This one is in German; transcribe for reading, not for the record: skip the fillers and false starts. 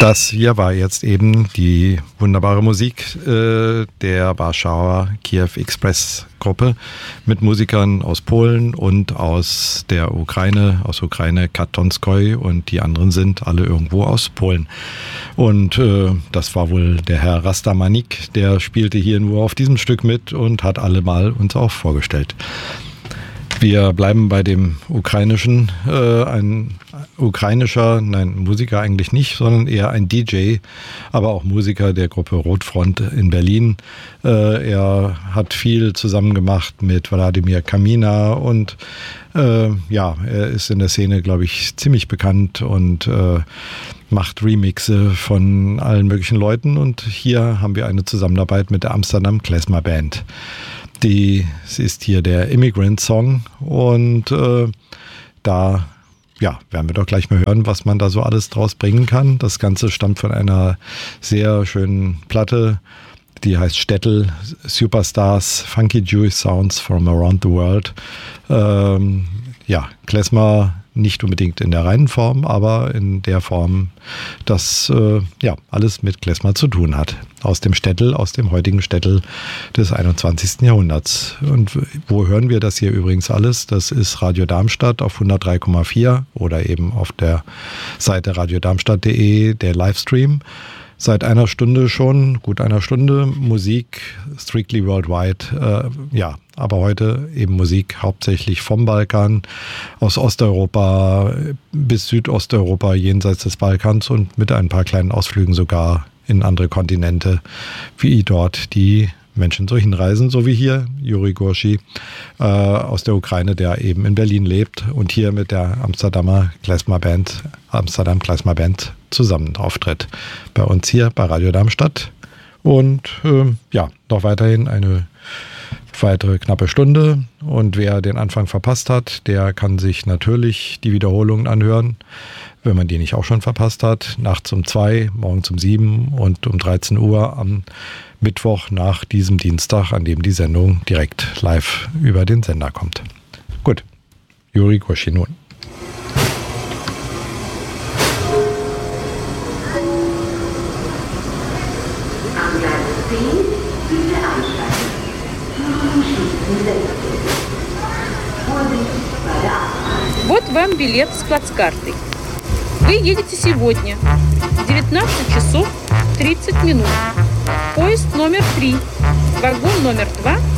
Das hier war jetzt eben die wunderbare Musik der Warschauer Kiew Express Gruppe mit Musikern aus Polen und aus der Ukraine, Katonskoi, und die anderen sind alle irgendwo aus Polen. Und das war wohl der Herr Rastamanik, der spielte hier nur auf diesem Stück mit und hat alle mal uns auch vorgestellt. Wir bleiben bei dem ukrainischen, ein Musiker eigentlich nicht, sondern eher ein DJ, aber auch Musiker der Gruppe Rotfront in Berlin. Er hat viel zusammen gemacht mit Wladimir Kamina und er ist in der Szene, glaube ich, ziemlich bekannt und macht Remixe von allen möglichen Leuten. Und hier haben wir eine Zusammenarbeit mit der Amsterdam Klezmer Band. Es ist hier der Immigrant Song und da werden wir doch gleich mal hören, was man da so alles draus bringen kann. Das Ganze stammt von einer sehr schönen Platte, die heißt Stettel, Superstars, Funky Jewish Sounds from Around the World. Klezmer nicht unbedingt in der reinen Form, aber in der Form, dass alles mit Klezmer zu tun hat. Aus dem heutigen Stettel des 21. Jahrhunderts. Und wo hören wir das hier übrigens alles? Das ist Radio Darmstadt auf 103,4 oder eben auf der Seite radiodarmstadt.de, der Livestream. Seit einer Stunde schon, gut einer Stunde, Musik, strictly worldwide, aber heute eben Musik hauptsächlich vom Balkan, aus Osteuropa bis Südosteuropa, jenseits des Balkans und mit ein paar kleinen Ausflügen sogar in andere Kontinente, wie dort die Menschen so hinreisen, so wie hier Juri Gorski aus der Ukraine, der eben in Berlin lebt und hier mit der Amsterdam Klezmer Band zusammen auftritt. Bei uns hier bei Radio Darmstadt. Und noch weiterhin eine weitere knappe Stunde. Und wer den Anfang verpasst hat, der kann sich natürlich die Wiederholungen anhören, wenn man die nicht auch schon verpasst hat. Nachts um 2, morgens um 7 und um 13 Uhr am Mittwoch nach diesem Dienstag, an dem die Sendung direkt live über den Sender kommt. Gut, Juri Gorski nun. Вот вам билет с плацкартой. Вы едете сегодня в 19 часов 30 минут. Поезд номер 3, вагон номер 2